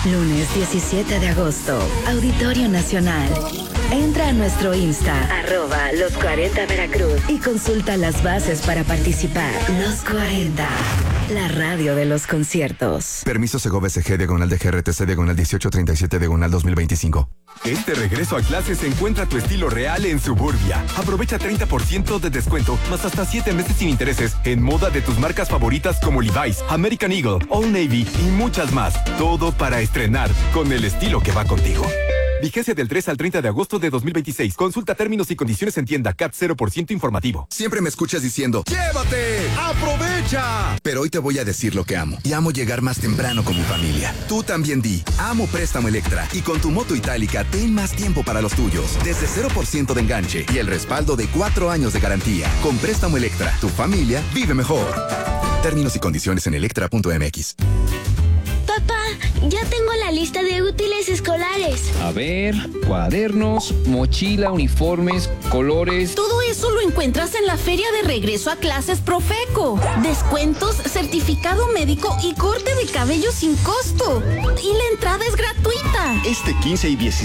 Lunes 17 de agosto, Auditorio Nacional. Entra a nuestro Insta, @los40 Veracruz, y consulta las bases para participar. Los 40, la radio de los conciertos. Permiso Segobe SG, diagonal de GRTC, diagonal 1837, diagonal 2025. Este regreso a clases encuentra tu estilo real en Suburbia. Aprovecha 30% de descuento, más hasta 7 meses sin intereses, en moda de tus marcas favoritas como Levi's, American Eagle, Old Navy y muchas más. Todo para estrenar con el estilo que va contigo. Vigencia del 3 al 30 de agosto de 2026. Consulta términos y condiciones en tienda. CAT 0% informativo. Siempre me escuchas diciendo, ¡llévate! ¡Aprovecha! Pero hoy te voy a decir lo que amo. Y amo llegar más temprano con mi familia. Tú también di, amo Préstamo Electra. Y con tu moto itálica, ten más tiempo para los tuyos. Desde 0% de enganche y el respaldo de 4 años de garantía. Con Préstamo Electra, tu familia vive mejor. Términos y condiciones en electra.mx. Papá, ya tengo la lista de útiles escolares. A ver, cuadernos, mochila, uniformes, colores. Todo eso lo encuentras en la feria de regreso a clases Profeco. Descuentos, certificado médico y corte de cabello sin costo. Y la entrada es gratuita. Este 15 y 16